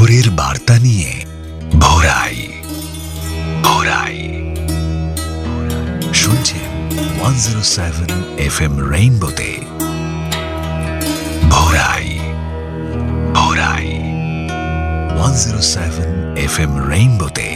আন্তরের বার্তা নিয়ে ভোরাই ভোরাই শুনছেন 107 FM রেইনবোতে ভোরাই ভোরাই 107 FM রেইনবোতে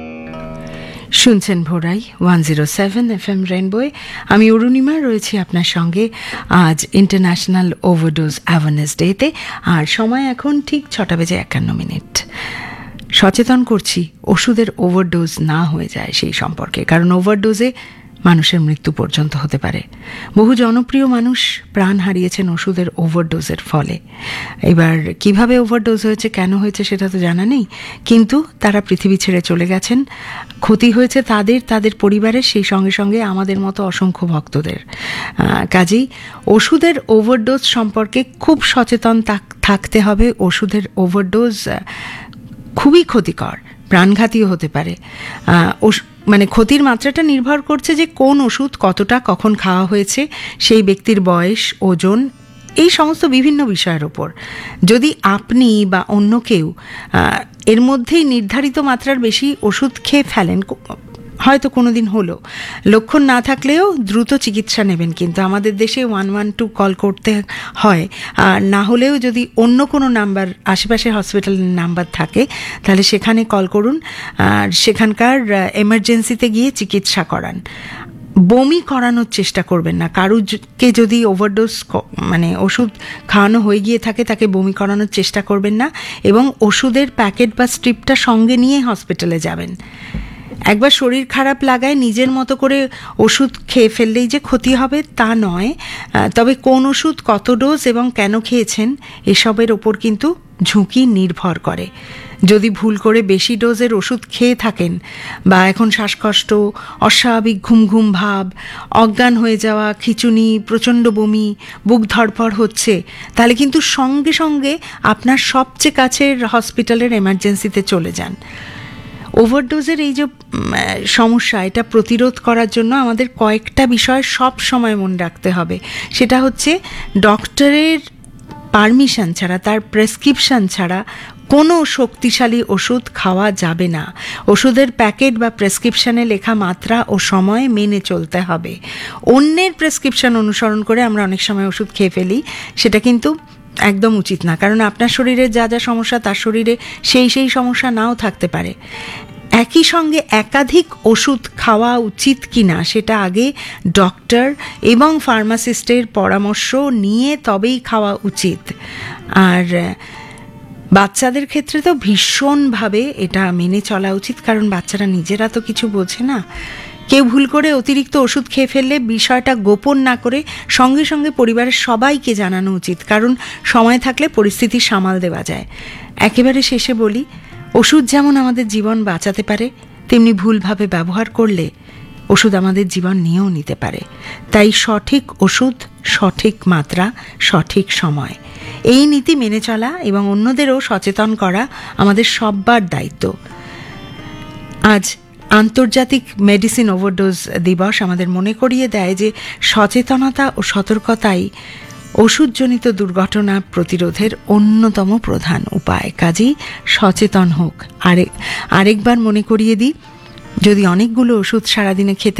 শুনছেন ভোরাই 107 FM রেইনবোয়। আমি অরুণিমা রয়েছি আপনার সঙ্গে আজ ইন্টারন্যাশনাল ওভারডোজ অ্যাওয়ারনেস ডেতে। আর সময় এখন ঠিক 6:51। সচেতন করছি ওষুধের ওভারডোজ না হয়ে যায় সেই সম্পর্কে, কারণ ওভারডোজে মানুষের মৃত্যু পর্যন্ত হতে পারে। বহু জনপ্রিয় মানুষ প্রাণ হারিয়েছেন ওষুধের ওভারডোজের ফলে। এবার কিভাবে ওভারডোজ হয়েছে, কেন হয়েছে সেটা তো জানা নেই, কিন্তু তারা পৃথিবী ছেড়ে চলে গেছেন। ক্ষতি হয়েছে তাদের পরিবারের, সেই সঙ্গে সঙ্গে আমাদের মতো অসংখ্য ভক্তদের। কাজেই ওষুধের ওভারডোজ সম্পর্কে খুব সচেতন থাকতে হবে। ওষুধের ওভারডোজ খুবই ক্ষতিকর, প্রাণঘাতীও হতে পারে। ক্ষতির মাত্রাটা নির্ভর করছে যে কোন ওষুধ কতটা কখন খাওয়া হয়েছে, সেই ব্যক্তির বয়স, ওজন, এই সমস্ত বিভিন্ন বিষয়ের ওপর। যদি আপনি বা অন্য কেউ এর মধ্যেই নির্ধারিত মাত্রার বেশি ওষুধ খেয়ে ফেলেন, হয়তো কোনো দিন হলো, লক্ষণ না থাকলেও দ্রুত চিকিৎসা নেবেন। কিন্তু আমাদের দেশে 112 কল করতে হয়, আর না হলেও যদি অন্য কোনো নাম্বার, আশেপাশে হসপিটালের নাম্বার থাকে, তাহলে সেখানে কল করুন আর সেখানকার এমার্জেন্সিতে গিয়ে চিকিৎসা করান। বমি করানোর চেষ্টা করবেন না। কারুকে যদি ওভারডোজ ওষুধ খাওয়ানো হয়ে গিয়ে থাকে, তাকে বমি করানোর চেষ্টা করবেন না, এবং ওষুধের প্যাকেট বা স্ট্রিপটা সঙ্গে নিয়ে হসপিটালে যাবেন। একবার শরীর খারাপ লাগায় নিজের মতো করে ওষুধ খেয়ে ফেললেই যে ক্ষতি হবে তা নয়, তবে কোন ওষুধ কত ডোজ এবং কেন খেয়েছেন এসবের ওপর কিন্তু ঝুঁকি নির্ভর করে। যদি ভুল করে বেশি ডোজের ওষুধ খেয়ে থাকেন, বা এখন শ্বাসকষ্ট, অস্বাভাবিক ঘুম ঘুম ভাব, অজ্ঞান হয়ে যাওয়া, খিঁচুনি, প্রচণ্ড বমি, বুক ধড়ফড় হচ্ছে, তাহলে কিন্তু সঙ্গে সঙ্গে আপনার সবচেয়ে কাছের হসপিটালের এমার্জেন্সিতে চলে যান। ওভারডোজের এই যে সমস্যা, এটা প্রতিরোধ করার জন্য আমাদের কয়েকটা বিষয় সব সময় মনে রাখতে হবে। সেটা হচ্ছে, ডক্টরের পারমিশন ছাড়া, তার প্রেসক্রিপশন ছাড়া কোনো শক্তিশালী ওষুধ খাওয়া যাবে না। ওষুধের প্যাকেট বা প্রেসক্রিপশনে লেখা মাত্রা ও সময় মেনে চলতে হবে। অন্যের প্রেসক্রিপশন অনুসরণ করে আমরা অনেক সময় ওষুধ খেয়ে ফেলি, সেটা কিন্তু একদম উচিত না। কারণ আপনার শরীরে যা যা সমস্যা, তার শরীরে সেই সমস্যা নাও থাকতে পারে। একই সঙ্গে একাধিক ওষুধ খাওয়া উচিত কিনা সেটা আগে ডক্টর এবং ফার্মাসিস্টের পরামর্শ নিয়ে তবেই খাওয়া উচিত। আর বাচ্চাদের ক্ষেত্রে তো ভীষণভাবে এটা মেনে চলা উচিত, কারণ বাচ্চারা নিজেরা তো কিছু বোঝে না। কেউ ভুল করে অতিরিক্ত ওষুধ খেয়ে ফেললে বিষয়টা গোপন না করে সঙ্গে সঙ্গে পরিবারের সবাইকে জানানো উচিত, কারণ সময় থাকলে পরিস্থিতি সামাল দেওয়া যায়। একেবারে শেষে বলি, ওষুধ যেমন আমাদের জীবন বাঁচাতে পারে, তেমনি ভুলভাবে ব্যবহার করলে ওষুধ আমাদের জীবন নিয়েও নিতে পারে। তাই সঠিক ওষুধ, সঠিক মাত্রা, সঠিক সময়, এই নীতি মেনে চলা এবং অন্যদেরও সচেতন করা আমাদের সবার দায়িত্ব। আজ আন্তর্জাতিক মেডিসিন ওভারডোজ দিবস আমাদের মনে করিয়ে দেয় যে সচেতনতা ও সতর্কতাই ওষুধজনিত দুর্ঘটনা প্রতিরোধের অন্যতম প্রধান উপায়। কাজেই সচেতন হোক। আরেকবার মনে করিয়ে দিই, যদি অনেকগুলো ওষুধ সারাদিনে খেতে